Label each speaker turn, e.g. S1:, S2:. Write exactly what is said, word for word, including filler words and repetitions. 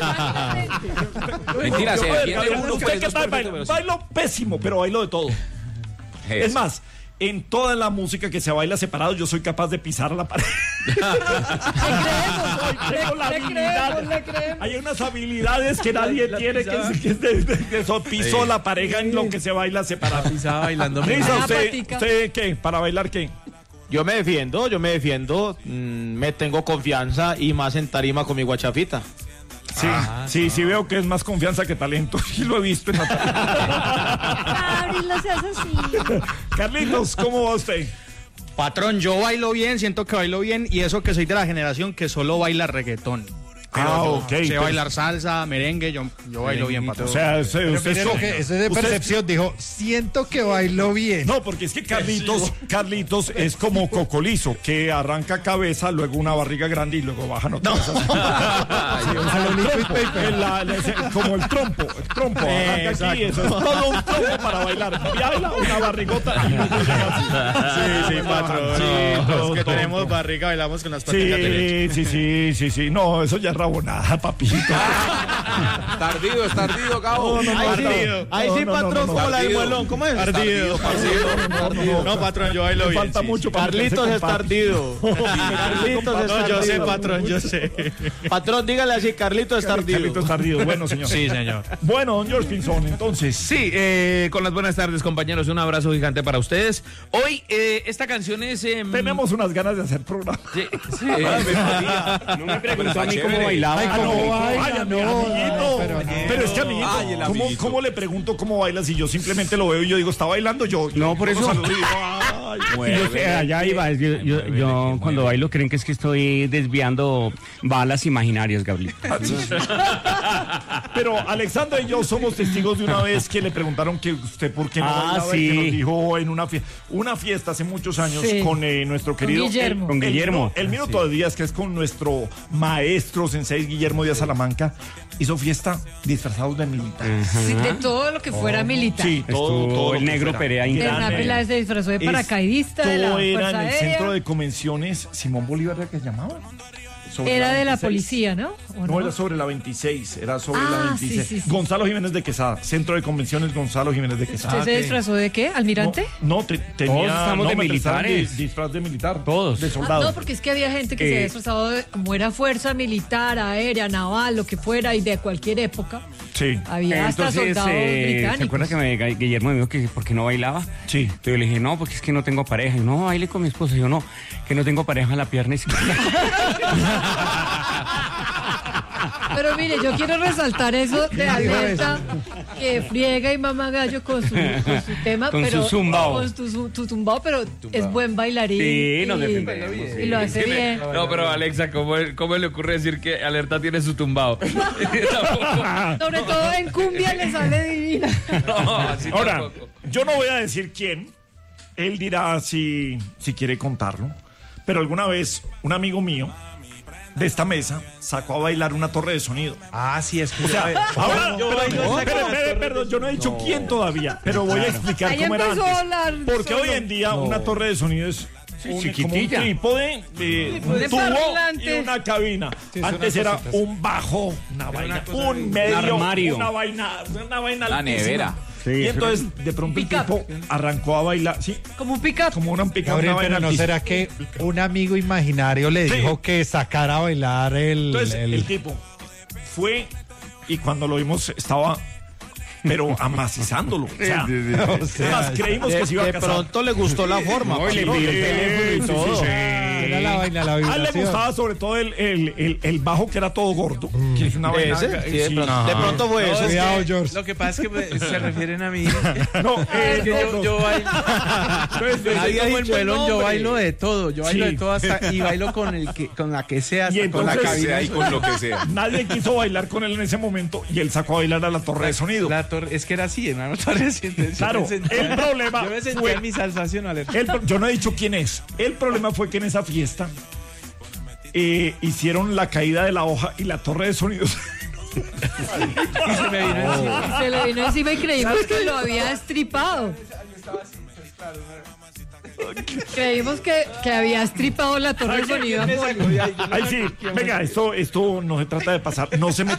S1: Mentira, se defiende uno.
S2: ¿Usted qué tal baila? Bailo pésimo, pero bailo de todo. Es más, en toda la música que se baila separado, yo soy capaz de pisar a la pared. Tengo la habilidad. Hay unas habilidades que nadie tiene, que es, que es de, de, de eso. Piso la pareja en lo que se baila separado.
S3: Pisaba bailando.
S2: Lisa, ¿usted, ¿usted qué? ¿Para bailar qué?
S4: Yo me defiendo, yo me defiendo, mmm, me tengo confianza y más en tarima con mi guachafita.
S2: Sí, ah, sí, no. sí veo que es más confianza que talento. Sí lo he visto en la
S5: tarima. No seas así.
S2: Carlitos, ¿cómo va usted?
S3: Patrón, yo bailo bien, siento que bailo bien y eso que soy de la generación que solo baila reggaetón. Pero
S2: ah, ok.
S3: Sé bailar salsa, merengue, yo, yo bailo bien, patrón.
S2: O sea, usted, usted
S6: so, que eso es de percepción, usted, dijo, siento que bailo bien.
S2: No, porque es que Carlitos, Carlitos es como Cocolizo, que arranca cabeza, luego una barriga grande y luego baja otra vez. No. Como el trompo, el trompo, arranca eh, aquí, eso es todo un trompo para bailar. Baila una barrigota y luego llega así.
S3: Sí, sí, patrón. Sí, los que tenemos barriga bailamos con las paticas derechas.
S2: Sí, sí, sí, sí, sí. No, eso ya rabonada, papito.
S1: Tardido, es tardido, cabo.
S4: No, no, no, ahí sí, ahí sí no, patrón, no, no, como la del muelón. ¿Cómo es?
S3: Tardido, tardido. No, patrón, yo bailo bien.
S2: Falta mucho para
S4: Carlitos es tardido. Carlitos es tardido.
S3: Yo sé, patrón, yo sé.
S4: Patrón, dígale así, Carlitos es tardido.
S2: Carlitos es tardido. Bueno, señor.
S3: Sí, señor.
S2: Bueno, don George Pinzón, entonces.
S1: Sí, eh, con las buenas tardes, compañeros. Un abrazo gigante para ustedes. Hoy, eh, esta canción es... Eh,
S2: Tenemos unas ganas de hacer programa.
S1: Sí, sí.
S4: No me preguntó a mí cómo bailaba.
S2: Ay, ¿cómo baila? No, amiguito. Pero, no. pero es que, amiguito, Ay, ¿cómo, ¿cómo le pregunto cómo baila si yo simplemente lo veo y yo digo, está bailando yo?
S7: No, por eso.
S2: Ay,
S7: bueno, yo sé, allá iba. Yo, yo, yo, yo cuando bailo creen que es que estoy desviando balas imaginarias, Gabriel.
S2: Pero Alexandra y yo somos testigos de una vez que le preguntaron que usted por qué no
S7: ah,
S2: bailaba
S7: sí.
S2: y que nos dijo en una fiesta, una fiesta hace muchos años sí. con eh, nuestro querido
S5: con Guillermo.
S2: El,
S7: con Guillermo.
S2: El, el minuto sí. de Díaz, que es con nuestro maestro sensei Guillermo Díaz Salamanca, hizo fiesta disfrazados de militar.
S5: Sí, de todo lo que fuera oh. militar.
S2: Sí, todo,
S7: Estuvo
S2: todo
S7: el negro Perea
S5: Una pelada se disfrazó de paracaidista.
S2: Esto
S5: de la
S2: era en el
S5: aérea.
S2: centro de convenciones Simón Bolívar, ¿qué se llamaba?
S5: Sobre era la de la policía, ¿no?
S2: ¿O no? No, era sobre la veintiséis, era sobre
S5: ah,
S2: la veintiséis. Sí, sí, sí. Gonzalo Jiménez de Quesada, Centro de Convenciones Gonzalo Jiménez de Quesada.
S5: ¿Usted se disfrazó de qué? ¿Almirante?
S2: No, no te, tenía...
S7: Todos estamos
S2: no,
S7: de militares.
S2: De, disfraz de militar.
S7: Todos.
S2: De soldado.
S5: Ah, no, porque es que había gente que
S7: eh,
S5: se había disfrazado de, como era fuerza militar, aérea, naval, lo que fuera, y de cualquier época.
S2: Sí.
S5: Había hasta
S7: Entonces,
S5: soldados
S7: eh,
S5: británicos.
S7: ¿Se acuerda que me, Guillermo me dijo que por qué no bailaba?
S2: Sí.
S7: Entonces yo le dije, no, porque es que no tengo pareja. Y no, baile con mi esposa. Y yo, no, que no tengo pareja en la pierna izquierda.
S5: Pero mire, yo quiero resaltar eso de Alerta, que friega y mama gallo con su, con su tema,
S7: con
S5: pero
S7: su zumbao.
S5: con su, su zumbao, pero tumbao. Es buen bailarín.
S7: Sí, nos
S5: y,
S7: defendemos.
S5: y
S7: Sí.
S5: lo hace bien.
S1: No, pero Alexa, ¿cómo, ¿cómo le ocurre decir que Alerta tiene su tumbao?
S5: Sobre todo en cumbia le sale divina.
S1: No, así
S2: Ahora,
S1: tampoco.
S2: yo no voy a decir quién, él dirá si, si quiere contarlo, pero alguna vez un amigo mío de esta mesa sacó a bailar una torre de sonido.
S6: Ah, sí, es.
S2: O sea, ahora,
S3: yo
S2: pero,
S3: bailo
S2: no,
S3: esa
S2: espere,
S3: cosa.
S2: espere, perdón, yo no he dicho
S3: No.
S2: quién todavía, pero voy a explicar
S5: Ahí
S2: cómo era
S5: empezó
S2: antes.
S5: a hablar
S2: Porque
S5: solo.
S2: hoy en día
S6: No.
S2: una torre de sonido es
S7: Sí,
S2: un,
S7: chiquitilla.
S2: como un trípode, eh, un
S5: de
S2: tubo
S5: parlante.
S2: y una cabina.
S6: Sí,
S2: Antes
S6: una
S2: era
S6: cosita.
S2: un bajo, una vaina,
S3: cosa
S2: un medio,
S7: armario.
S2: una vaina, una vaina
S1: La
S2: altísima.
S1: nevera.
S7: Sí,
S2: Y
S7: eso
S2: entonces de pronto el
S5: Pick-up.
S2: tipo arrancó a bailar, sí,
S5: Como un pick-up.
S2: como una pica,
S6: Gabriel,
S2: una vaina
S6: pero ¿no
S2: altísima.
S6: será que un amigo imaginario le
S2: Sí.
S6: dijo que sacara a bailar el...
S2: Entonces
S6: el-
S2: el tipo fue y cuando lo vimos estaba pero amacizándolo. O sea,
S7: Sí, sí, sí.
S6: o sea,
S2: más creímos
S4: De,
S2: que se iba a
S4: de
S2: casar.
S4: pronto le gustó la forma.
S7: No, y le
S4: patrón.
S7: pidió el teléfono y
S2: Sí,
S7: todo.
S2: sí, sí.
S6: era la vaina, la
S2: A él le
S6: vibración.
S2: gustaba sobre todo el, el, el, el bajo que era todo gordo, que es una vaina.
S4: Ese, sí, de,
S2: sí.
S4: pronto, de pronto fue
S3: No,
S4: eso.
S3: es
S6: Cuidado,
S3: que
S6: George.
S3: Lo que pasa es que me- se refieren a mí.
S2: No, eh,
S3: Es que
S2: no,
S3: yo,
S2: no.
S3: yo bailo.
S2: Entonces,
S3: Así
S4: ha
S3: como el
S4: dicho el
S3: melón, yo
S4: nombre.
S3: bailo de todo. Yo bailo
S2: Sí.
S3: de todo hasta, y bailo con el que, con la que sea, hasta
S2: Y
S3: con la
S2: entonces-
S3: cabina.
S1: Sea y con lo que sea.
S2: nadie quiso bailar con él en ese momento y él sacó a bailar a la torre de sonido.
S3: La torre, es que era así, en una torre así. entonces yo
S2: Claro,
S3: me sentía-
S2: el problema
S3: Yo me sentía
S2: fue-
S3: en mi salsación, Alerta.
S2: El pro- yo no he dicho quién es. El problema fue que en esa fiesta eh, hicieron la caída de la hoja y la torre de sonido.
S3: Y se me vino encima.
S5: Se le vino encima y creímos que lo había estripado. Creímos que, que había estripado la torre de sonido a Poli.
S2: Ay, sí, venga, esto, esto no se trata de pasar. No se me